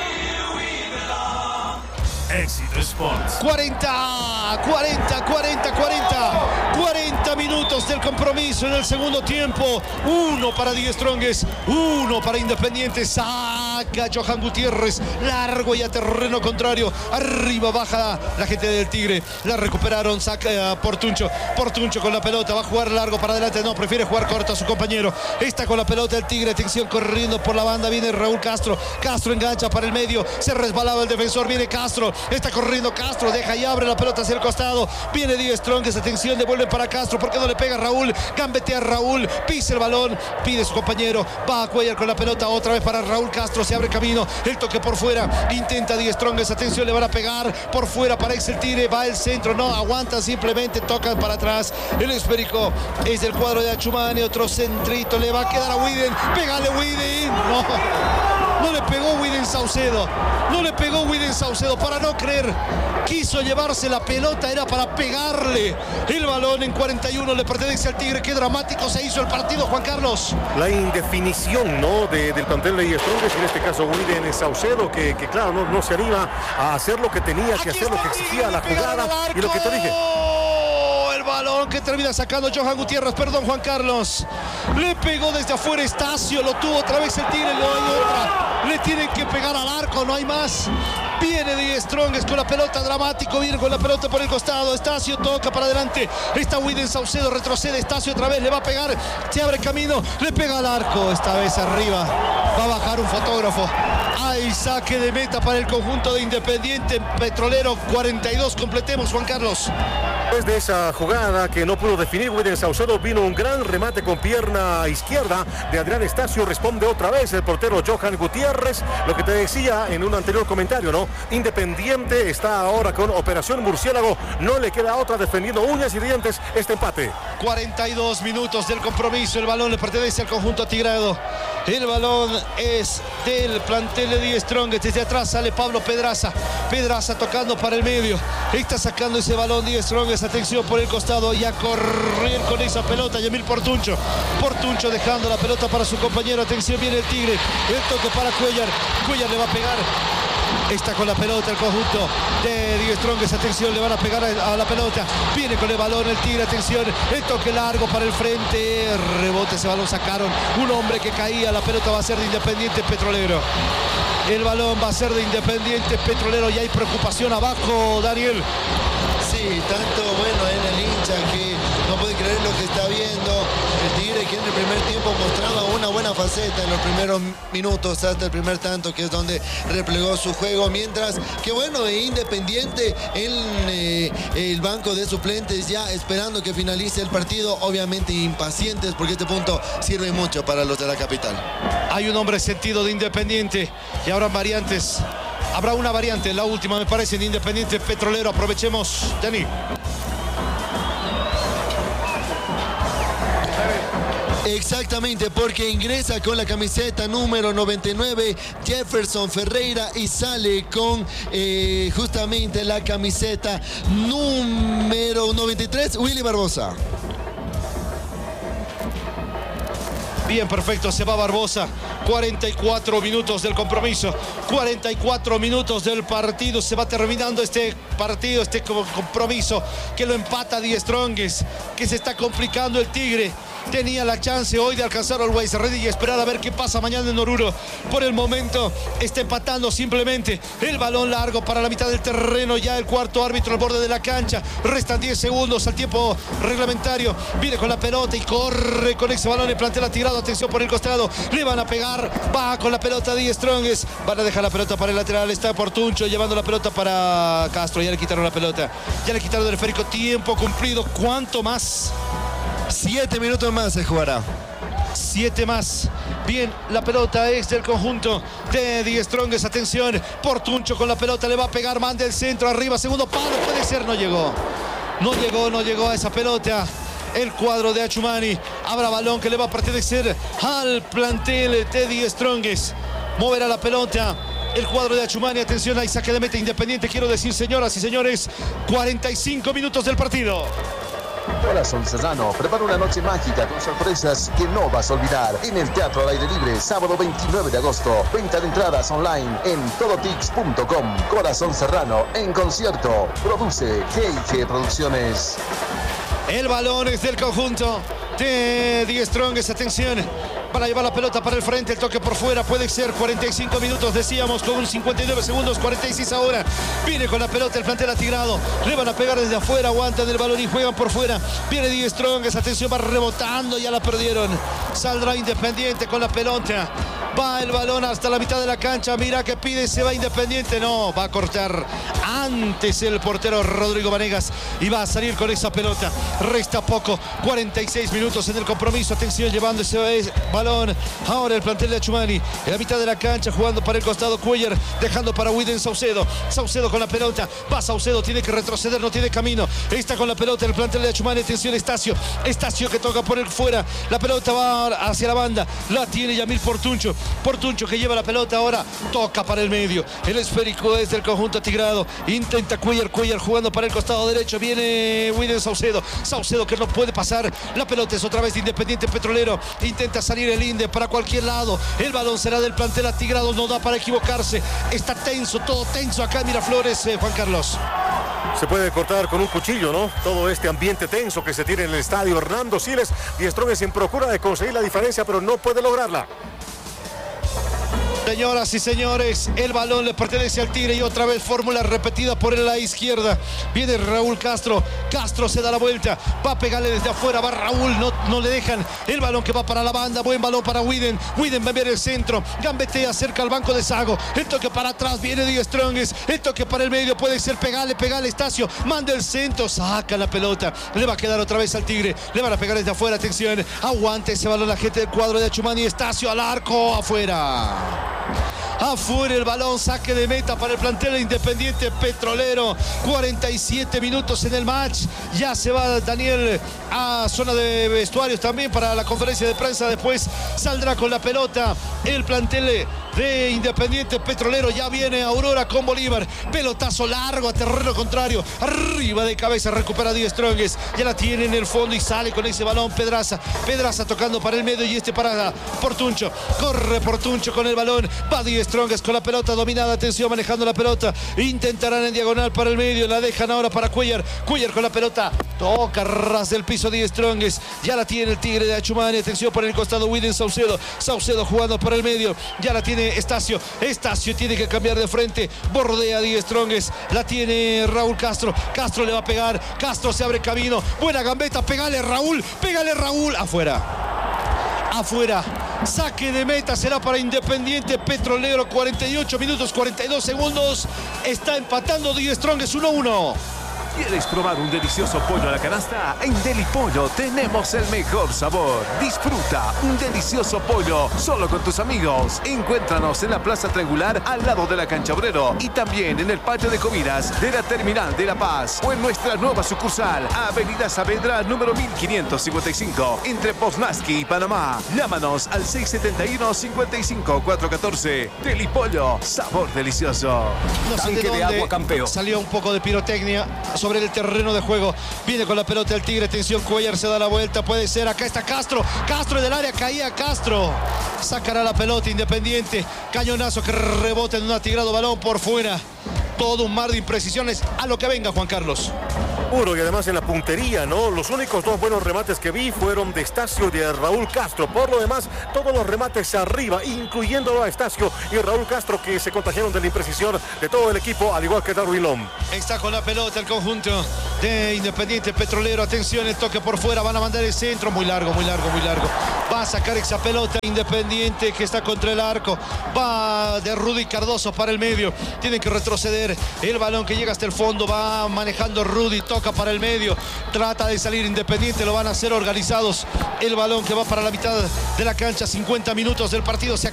Éxito Sports. cuarenta, cuarenta, cuarenta, cuarenta. cuarenta minutos del compromiso en el segundo tiempo. Uno para Die Strongest, uno para Independiente. Saca Johan Gutiérrez, largo y a terreno contrario. Arriba baja la gente del Tigre. La recuperaron, saca a Portuncho. Portuncho con la pelota, va a jugar largo para adelante. No, prefiere jugar corto a su compañero. Está con la pelota el Tigre. Atención, corriendo por la banda. Viene Raúl Castro. Castro engancha para el medio. Se resbalaba el defensor. Viene Castro. Está corriendo Castro. Deja y abre la pelota hacia el costado. Viene Die Strongest. Atención, devuelven para Castro. ¿Por qué no le pega Raúl? Gambetea Raúl. Pisa el balón. Pide su compañero. Va a Cuellar con la pelota. Otra vez para Raúl Castro. Se abre camino. El toque por fuera. Intenta Die Strongest. Atención, le van a pegar por fuera para el Tigre. Va el centro. No aguanta. Simplemente tocan para atrás. El esférico es del cuadro de Achumani. Otro centrito. Le va a quedar a Widen. Pégale, Widen. No. No le pegó Widen Saucedo. No le pegó Widen Saucedo. Para no creer. Quiso llevarse la pelota. Era para pegarle. El balón en cuarenta y uno le pertenece al Tigre. Qué dramático se hizo el partido, Juan Carlos. La indefinición, ¿no? De, del plantel de Die Strongest. En este caso Widen Saucedo. Que, que claro, no, no se anima a hacer lo que tenía que hacer. Lo que exigía la jugada. Y lo que te dije. Balón que termina sacando Johan Gutiérrez, perdón Juan Carlos. Le pegó desde afuera Estacio, lo tuvo otra vez el Tigre, no hay otra. Le tienen que pegar al arco, no hay más. Viene Die Strongest con la pelota, dramático, viene con la pelota por el costado. Estacio toca para adelante. Está Widen Saucedo, retrocede Estacio otra vez, le va a pegar, se abre camino, le pega al arco, esta vez arriba. Va a bajar un fotógrafo. Hay saque de meta para el conjunto de Independiente Petrolero. cuarenta y dos, completemos, Juan Carlos. Después de esa jugada que no pudo definir Widen Saucedo, vino un gran remate con pierna izquierda de Adrián Estacio. Responde otra vez el portero Johan Gutiérrez. Lo que te decía en un anterior comentario, ¿no? Independiente está ahora con Operación Murciélago. No le queda otra, defendiendo uñas y dientes este empate. cuarenta y dos minutos del compromiso. El balón le pertenece al conjunto atigrado. El balón es del plantel de Die Strongest. Desde atrás sale Pablo Pedraza. Pedraza tocando para el medio. Está sacando ese balón Die Strongest. Atención por el costado y a correr con esa pelota Yamil Portuncho. Portuncho dejando la pelota para su compañero. Atención, viene el Tigre. El toque para Cuellar. Cuellar le va a pegar. Está con la pelota el conjunto de Die Strongest. Atención, le van a pegar a la pelota. Viene con el balón el Tigre. Atención, el toque largo para el frente. Rebote, ese balón sacaron. Un hombre que caía. La pelota va a ser de Independiente Petrolero. El balón va a ser de Independiente Petrolero. Y hay preocupación abajo, Daniel. Sí, tanto bueno en el hincha que no puede creer lo que está viendo. El Tigre, que en el primer tiempo mostraba una buena faceta en los primeros minutos hasta el primer tanto, que es donde replegó su juego, mientras que bueno, Independiente en eh, el banco de suplentes ya esperando que finalice el partido, obviamente impacientes porque este punto sirve mucho para los de la capital. Hay un hombre sentido de Independiente y habrá variantes. Habrá una variante, la última me parece, en Independiente Petrolero. Aprovechemos, Dani. Exactamente, porque ingresa con la camiseta número noventa y nueve Jefferson Ferreira y sale con eh, justamente la camiseta número noventa y tres Willy Barbosa. Bien, perfecto, se va Barbosa. cuarenta y cuatro minutos del compromiso. cuarenta y cuatro minutos del partido. Se va terminando este partido, este compromiso que lo empata Die Strongest, que se está complicando el Tigre. Tenía la chance hoy de alcanzar al Always Ready y esperar a ver qué pasa mañana en Oruro. Por el momento está empatando simplemente. El balón largo para la mitad del terreno. Ya el cuarto árbitro al borde de la cancha. Restan diez segundos al tiempo reglamentario. Viene con la pelota y corre con ese balón. El plantel ha tirado. Atención por el costado. Le van a pegar. Va con la pelota Die Strongest. Van a dejar la pelota para el lateral. Está Portuncho llevando la pelota para Castro. Ya le quitaron la pelota. Ya le quitaron el esférico. Tiempo cumplido. ¿Cuánto más? Siete minutos más se jugará. Siete más. Bien, la pelota es del conjunto de Die Strongest. Atención, Portuncho con la pelota, le va a pegar, manda el centro arriba, segundo palo, puede ser, no llegó. No llegó, no llegó a esa pelota. El cuadro de Achumani. Habrá balón que le va a pertenecer al plantel de Die Strongest. Moverá la pelota el cuadro de Achumani. Atención, hay saque de meta Independiente. Quiero decir, señoras y señores, cuarenta y cinco minutos del partido. Corazón Serrano prepara una noche mágica con sorpresas que no vas a olvidar en el Teatro al Aire Libre, sábado veintinueve de agosto. Venta de entradas online en todotix punto com. Corazón Serrano en concierto. Produce G y G Producciones. El balón es del conjunto de Die Strongest. Atención, para llevar la pelota para el frente, el toque por fuera, puede ser. Cuarenta y cinco minutos, decíamos, con cincuenta y nueve segundos, cuarenta y seis ahora. Viene con la pelota, el plantel atigrado, le van a pegar desde afuera, aguantan el balón y juegan por fuera. Viene Die Strongest, atención, va rebotando, ya la perdieron. Saldrá Independiente con la pelota. Va el balón hasta la mitad de la cancha, mira que pide, se va Independiente, no, va a cortar antes el portero Rodrigo Vanegas y va a salir con esa pelota. Resta poco, cuarenta y seis minutos en el compromiso. Atención, llevando ese balón. Ahora el plantel de Achumani en la mitad de la cancha, jugando para el costado Cuellar, dejando para Widen Saucedo. Saucedo con la pelota. Va Saucedo, tiene que retroceder, no tiene camino. Está con la pelota el plantel de Achumani. Atención, Estacio. Estacio que toca por el fuera. La pelota va hacia la banda. La tiene Yamil Portuncho. Portuncho que lleva la pelota ahora. Toca para el medio. El esférico es del conjunto atigrado. Intenta Cuellar. Cuellar jugando para el costado derecho. Viene Widen Saucedo. Saucedo que no puede pasar. La pelota es otra vez de Independiente Petrolero. Intenta salir el Inde para cualquier lado. El balón será del plantel atigrado. No da para equivocarse. Está tenso, todo tenso acá en Miraflores, eh, Juan Carlos. Se puede cortar con un cuchillo, ¿no? Todo este ambiente tenso que se tiene en el estadio. Hernando Siles, Die Strongest en procura de conseguir la diferencia, pero no puede lograrla. Señoras y señores, el balón le pertenece al Tigre y otra vez fórmula repetida por la izquierda. Viene Raúl Castro. Castro se da la vuelta. Va a pegarle desde afuera. Va Raúl. No, no le dejan. El balón que va para la banda. Buen balón para Widen. Widen va a ver el centro. Gambetea cerca al banco de Sago. El toque para atrás. Viene Die Strongest. El toque para el medio. Puede ser pegarle, pegarle. Estacio. Manda el centro. Saca la pelota. Le va a quedar otra vez al Tigre. Le van a pegar desde afuera. Atención. Aguante ese balón la gente del cuadro de Achumani. Estacio al arco. Afuera. Afuera el balón, saque de meta para el plantel de Independiente Petrolero. cuarenta y siete minutos en el match. Ya se va Daniel a zona de vestuarios también para la conferencia de prensa. Después saldrá con la pelota el plantel de Independiente Petrolero. Ya viene Aurora con Bolívar. Pelotazo largo a terreno contrario. Arriba de cabeza recupera Die Strongest. Ya la tiene en el fondo y sale con ese balón Pedraza. Pedraza tocando para el medio y este para Portuncho. Corre Portuncho con el balón. Va Die Strongest con la pelota dominada. Atención, manejando la pelota. Intentarán en diagonal para el medio. La dejan ahora para Cuellar. Cuellar con la pelota. Toca ras del piso Die Strongest. Ya la tiene el Tigre de Achumani. Atención por el costado William Saucedo. Saucedo jugando por el medio. Ya la tiene Estacio. Estacio tiene que cambiar de frente. Bordea Die Strongest. La tiene Raúl Castro. Castro le va a pegar. Castro se abre camino. Buena gambeta. Pégale Raúl. Pégale Raúl. Afuera. Afuera. Saque de meta será para Independiente Petrolero. cuarenta y ocho minutos, cuarenta y dos segundos. Está empatando Die Strongest uno a uno. ¿Quieres probar un delicioso pollo a la canasta? En Deli Pollo tenemos el mejor sabor. Disfruta un delicioso pollo solo con tus amigos. Encuéntranos en la Plaza Triangular al lado de la Cancha Obrero y también en el patio de comidas de la Terminal de La Paz o en nuestra nueva sucursal, Avenida Saavedra número mil quinientos cincuenta y cinco, entre Poznański y Panamá. Llámanos al seis siete uno, cinco cinco, cuatro uno cuatro. Deli Pollo, sabor delicioso. No sé de dónde agua campeón. Salió un poco de pirotecnia sobre el terreno de juego. Viene con la pelota el Tigre. Atención, Cuellar se da la vuelta. Puede ser. Acá está Castro. Castro del área. Caía Castro. Sacará la pelota Independiente. Cañonazo que rebota en un atigrado balón por fuera. Todo un mar de imprecisiones. A lo que venga, Juan Carlos. Puro y además en la puntería, ¿no? Los únicos dos buenos remates que vi fueron de Estacio y de Raúl Castro. Por lo demás, todos los remates arriba, incluyendo a Estacio y Raúl Castro, que se contagiaron de la imprecisión de todo el equipo, al igual que Darwin Lom. Está con la pelota el conjunto de Independiente Petrolero. Atención, el toque por fuera. Van a mandar el centro. Muy largo, muy largo, muy largo. Va a sacar esa pelota Independiente que está contra el arco. Va de Rudy Cardoso para el medio. Tienen que retroceder. El balón que llega hasta el fondo. Va manejando Rudy. Toca para el medio. Trata de salir Independiente. Lo van a hacer organizados. El balón que va para la mitad de la cancha. cincuenta minutos del partido. Se